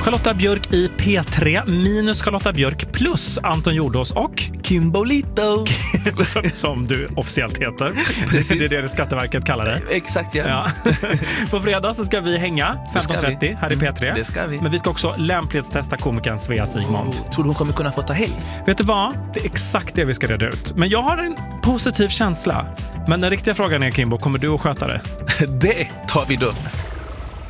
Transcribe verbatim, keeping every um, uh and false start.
Charlotta Björk i P tre minus Charlotta Björk plus Anton Jordås och Kimbolito. som, som du officiellt heter. Precis. Det är det Skatteverket kallar det. Exakt, ja. Ja. På fredag så ska vi hänga femton trettio här i P tre. Det ska vi. Men vi ska också lämplighetstesta komikern Svea Sigmund. Oh, tror du hon kommer kunna få ta helg? Vet du vad? Det är exakt det vi ska reda ut. Men jag har en positiv känsla. Men den riktiga frågan är, Kimbo, kommer du att sköta det? Det tar vi då.